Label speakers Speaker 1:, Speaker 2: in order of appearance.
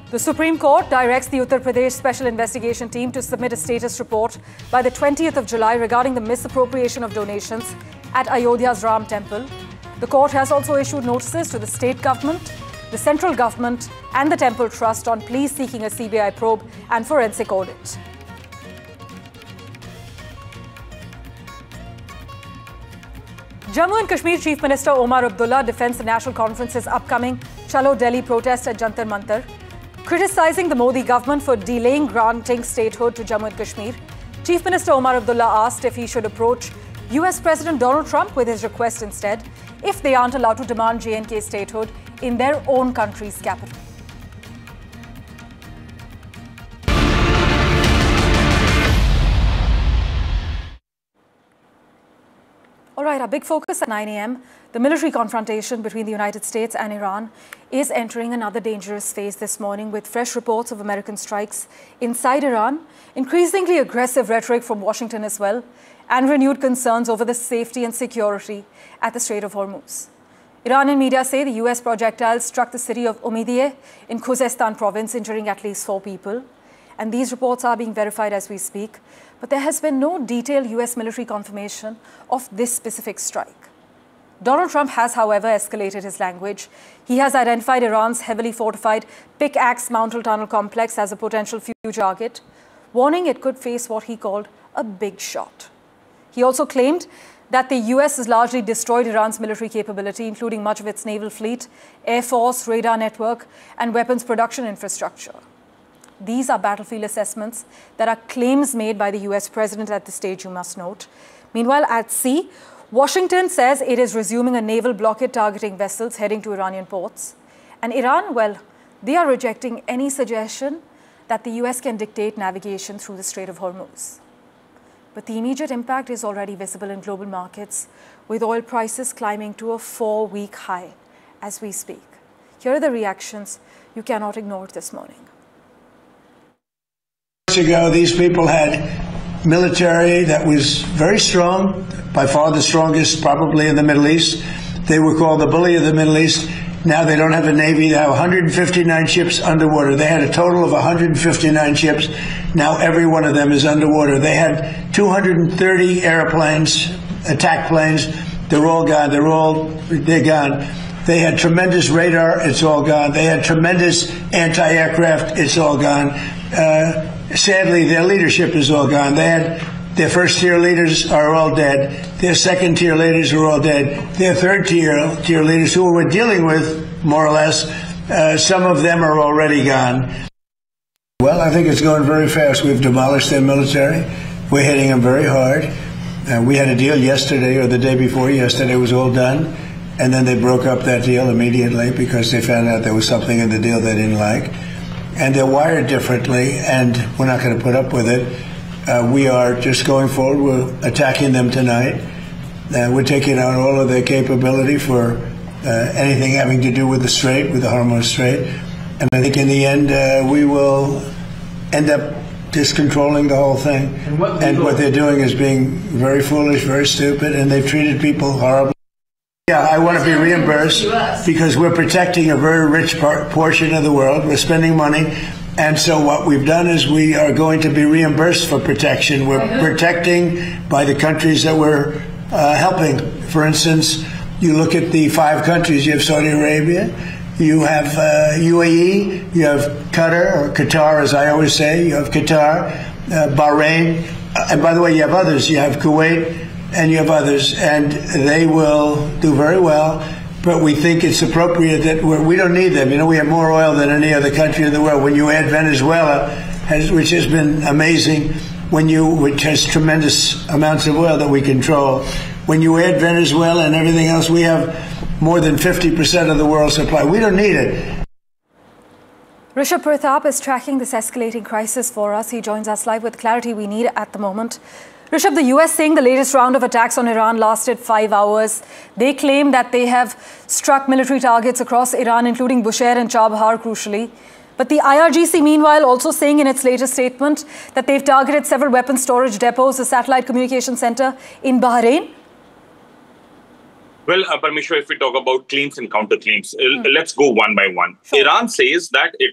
Speaker 1: The Supreme Court directs the Uttar Pradesh Special Investigation Team to submit a status report by the 20th of July regarding the misappropriation of donations at Ayodhya's Ram Temple. The court has also issued notices to the state government, the central government and the Temple Trust on pleas seeking a CBI probe and forensic audit. Jammu and Kashmir Chief Minister Omar Abdullah defends the National Conference's upcoming Chalo Delhi protest at Jantar Mantar. Criticizing the Modi government for delaying granting statehood to Jammu and Kashmir, Chief Minister Omar Abdullah asked if he should approach US President Donald Trump with his request instead, if they aren't allowed to demand J&K statehood in their own country's capital. All right, our big focus at 9 a.m. The military confrontation between the United States and Iran is entering another dangerous phase this morning with fresh reports of American strikes inside Iran, increasingly aggressive rhetoric from Washington as well, and renewed concerns over the safety and security at the Strait of Hormuz. Iranian media say the US projectiles struck the city of Umidieh in Khuzestan province, injuring at least 4 people. And these reports are being verified as we speak. But there has been no detailed US military confirmation of this specific strike. Donald Trump has, however, escalated his language. He has identified Iran's heavily fortified Pickaxe Mountain Tunnel complex as a potential future target, warning it could face what he called a big shot. He also claimed that the US has largely destroyed Iran's military capability, including much of its naval fleet, air force, radar network, and weapons production infrastructure. These are battlefield assessments that are claims made by the US president at this stage, you must note. Meanwhile, at sea, Washington says it is resuming a naval blockade targeting vessels heading to Iranian ports. And Iran, well, they are rejecting any suggestion that the US can dictate navigation through the Strait of Hormuz. But the immediate impact is already visible in global markets, with oil prices climbing to a 4-week high as we speak. Here are the reactions you cannot ignore this morning.
Speaker 2: Ago, these people had military that was very strong, by far the strongest probably in the Middle East. They were called the bully of the Middle East. Now they don't have a navy. They have 159 ships underwater. They had a total of 159 ships. Now every one of them is underwater. They had 230 airplanes, attack planes. They're all gone. They're gone. They had tremendous radar. It's all gone. They had tremendous anti-aircraft. It's all gone. Sadly, their leadership is all gone. They had their first-tier leaders are all dead. Their second-tier leaders are all dead. Their third-tier leaders, who we're dealing with, more or less, some of them are already gone. Well, I think it's going very fast. We've demolished their military. We're hitting them very hard. We had a deal yesterday or the day before yesterday. It was all done. And then they broke up that deal immediately because they found out there was something in the deal they didn't like. And they're wired differently, and we're not going to put up with it. We are just going forward. We're attacking them tonight. We're taking out all of their capability for anything having to do with the Strait, with the Hormuz Strait. And I think in the end, we will end up just controlling the whole thing. And what they're doing is being very foolish, very stupid, and they've treated people horribly. Yeah, I want to be reimbursed because we're protecting a very rich portion of the world. We're spending money. And so what we've done is we are going to be reimbursed for protection. We're protecting by the countries that we're helping. For instance, you look at the 5 countries. You have Saudi Arabia, you have UAE, you have Qatar, or Qatar as I always say, you have Qatar, Bahrain, and by the way, you have others. You have Kuwait, and you have others, and they will do very well, but we think it's appropriate that we don't need them. You know, we have more oil than any other country in the world. When you add Venezuela, which has been amazing, which has tremendous amounts of oil that we control, when you add Venezuela and everything else, we have more than 50% of the world's supply. We don't need it.
Speaker 1: Rishabh Pratap is tracking this escalating crisis for us. He joins us live with clarity we need at the moment. Rishabh, the US saying the latest round of attacks on Iran lasted 5 hours. They claim that they have struck military targets across Iran, including Bushehr and Chabahar, crucially. But the IRGC, meanwhile, also saying in its latest statement that they've targeted several weapons storage depots, a satellite communication center in Bahrain.
Speaker 3: Well, Parmeshwar, if we talk about claims and counterclaims, let's go one by one. Sure. Iran says that it